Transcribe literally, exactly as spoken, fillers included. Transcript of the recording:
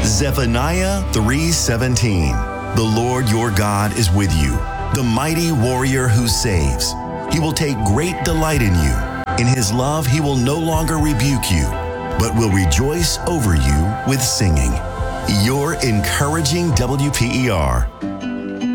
Zephaniah three seventeen. The Lord your God is with you, the mighty warrior who saves. He will take great delight in you. In his love, he will no longer rebuke you, but will rejoice over you with singing. Your encouraging W P E R.